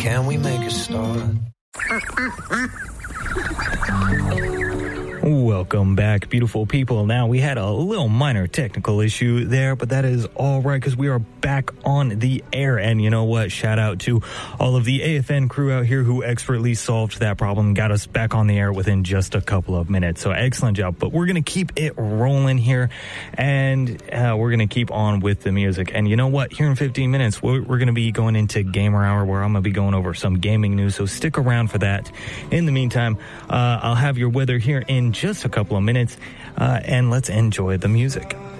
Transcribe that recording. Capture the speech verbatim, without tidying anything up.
can we make a start? Welcome back, beautiful people. Now, we had a little minor technical issue there, but that is all right because we are back on the air. And you know what? Shout out to all of the A F N crew out here who expertly solved that problem, got us back on the air within just a couple of minutes. So excellent job. But we're going to keep it rolling here, and uh, we're going to keep on with the music. And you know what? Here in fifteen minutes, we're, we're going to be going into Gamer Hour, where I'm going to be going over some gaming news. So stick around for that. In the meantime, uh, I'll have your weather here in just a couple of minutes, uh, and let's enjoy the music.